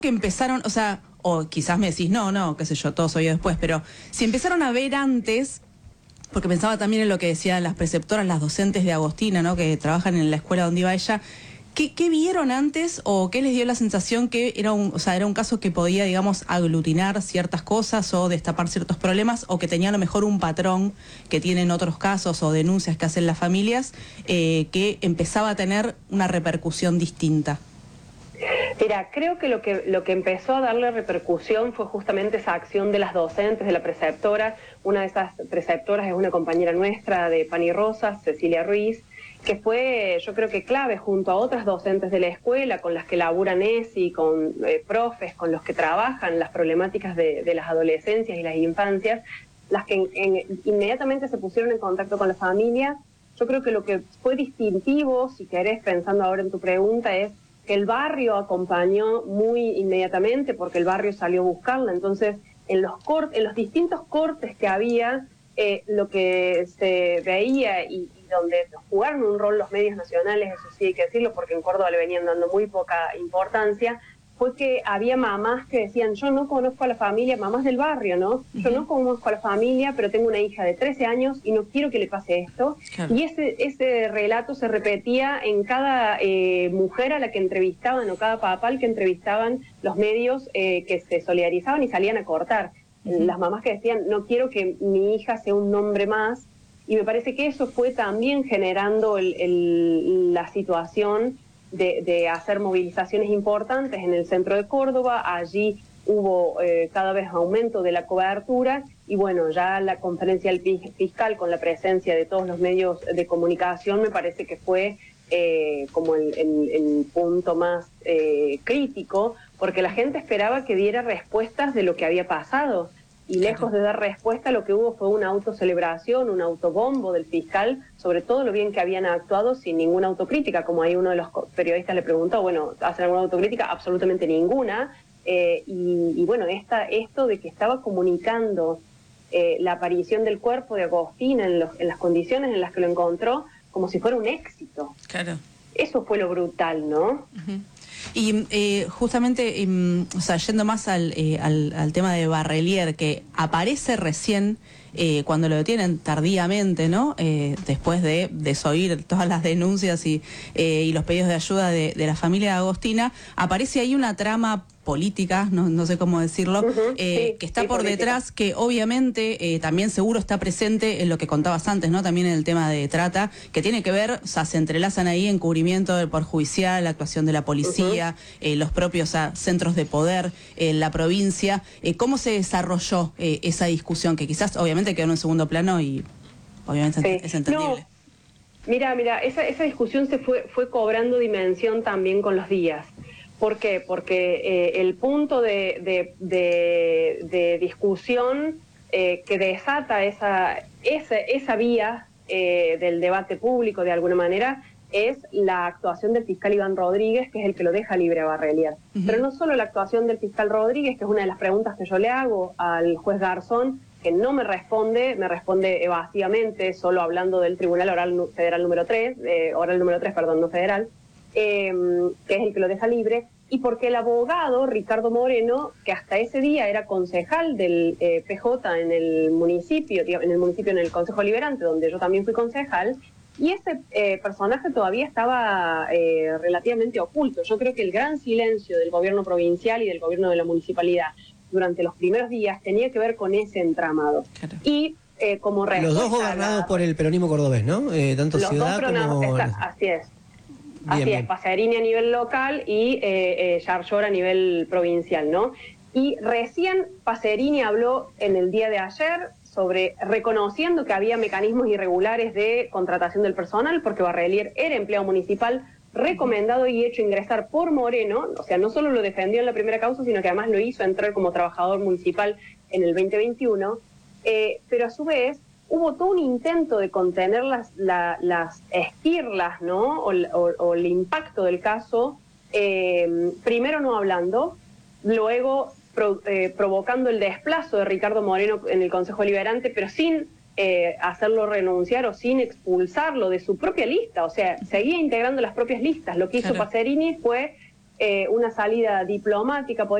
que empezaron, o sea, o quizás me decís, no, qué sé yo, todo soy yo después, pero si empezaron a ver antes, porque pensaba también en lo que decían las preceptoras, las docentes de Agostina, ¿no?, que trabajan en la escuela donde iba ella. ¿Qué vieron antes o qué les dio la sensación que era era un caso que podía, digamos, aglutinar ciertas cosas o destapar ciertos problemas, o que tenía a lo mejor un patrón que tienen otros casos o denuncias que hacen las familias, que empezaba a tener una repercusión distinta? Mira, creo que lo que empezó a darle repercusión fue justamente esa acción de las docentes, de la preceptora. Una de esas preceptoras es una compañera nuestra de Pan y Rosas, Cecilia Ruiz, que fue, yo creo que clave, junto a otras docentes de la escuela con las que laburan ESI, con profes, con los que trabajan las problemáticas de las adolescencias y las infancias, las que inmediatamente se pusieron en contacto con la familia. Yo creo que lo que fue distintivo, si querés, pensando ahora en tu pregunta, es que el barrio acompañó muy inmediatamente, porque el barrio salió a buscarla. Entonces, en los distintos cortes que había, lo que se veía y donde jugaron un rol los medios nacionales, eso sí hay que decirlo, porque en Córdoba le venían dando muy poca importancia, fue que había mamás que decían, yo no conozco a la familia, mamás del barrio, ¿no? Yo no conozco a la familia, pero tengo una hija de 13 años y no quiero que le pase esto. Claro. Y ese relato se repetía en cada mujer a la que entrevistaban, o cada papá al que entrevistaban los medios, que se solidarizaban y salían a cortar. Las mamás que decían, no quiero que mi hija sea un nombre más. Y me parece que eso fue también generando la situación de hacer movilizaciones importantes en el centro de Córdoba. Allí hubo cada vez aumento de la cobertura, y bueno, ya la conferencia del fiscal, con la presencia de todos los medios de comunicación, me parece que fue como el punto más crítico, porque la gente esperaba que diera respuestas de lo que había pasado. Y lejos de dar respuesta, lo que hubo fue una autocelebración, un autobombo del fiscal sobre todo lo bien que habían actuado, sin ninguna autocrítica. Como ahí uno de los periodistas le preguntó, bueno, ¿hacen alguna autocrítica? Absolutamente ninguna. Y bueno, esto de que estaba comunicando la aparición del cuerpo de Agostina en las condiciones en las que lo encontró, como si fuera un éxito. Claro. Eso fue lo brutal, ¿no? Uh-huh. Y justamente, o sea, yendo más al tema de Barrelier, que aparece recién cuando lo detienen tardíamente, ¿no? Después de desoír todas las denuncias y los pedidos de ayuda de la familia de Agostina, aparece ahí una trama política, no sé cómo decirlo, sí, que está por política. detrás, que obviamente también seguro está presente en lo que contabas antes, ¿no? También en el tema de trata, que tiene que ver, o sea, se entrelazan ahí encubrimiento del Poder Judicial, la actuación de la policía, los propios centros de poder en la provincia. ¿Cómo se desarrolló esa discusión, que quizás obviamente quedó en un segundo plano y obviamente es entendible? No, mira, esa discusión fue cobrando dimensión también con los días. ¿Por qué? Porque el punto de discusión que desata esa vía del debate público, de alguna manera, es la actuación del fiscal Iván Rodríguez, que es el que lo deja libre a Barrelier. Pero no solo la actuación del fiscal Rodríguez, que es una de las preguntas que yo le hago al juez Garzón, que no me responde evasivamente, solo hablando del Tribunal Oral Federal número 3, Oral número 3, perdón, no federal, que es el que lo deja libre, y porque el abogado Ricardo Moreno, que hasta ese día era concejal del PJ en el municipio, en el Consejo Liberante, donde yo también fui concejal, y ese personaje todavía estaba relativamente oculto. Yo creo que el gran silencio del gobierno provincial y del gobierno de la municipalidad durante los primeros días tenía que ver con ese entramado. Claro. Y como los dos gobernados por el peronismo cordobés, ¿no? Tanto los ciudad dos como... Así es. Bien, Así es, Pacerini a nivel local y Yarlor a nivel provincial, ¿no? Y recién Pacerini habló en el día de ayer sobre reconociendo que había mecanismos irregulares de contratación del personal, porque Barrelier era empleado municipal recomendado y hecho ingresar por Moreno. O sea, no solo lo defendió en la primera causa, sino que además lo hizo entrar como trabajador municipal en el 2021, pero a su vez hubo todo un intento de contener las esquirlas, ¿no? O el impacto del caso, primero no hablando, luego provocando el desplazo de Ricardo Moreno en el Consejo Liberante, pero sin hacerlo renunciar o sin expulsarlo de su propia lista. O sea, seguía integrando las propias listas. Lo que hizo Pacerini fue una salida diplomática.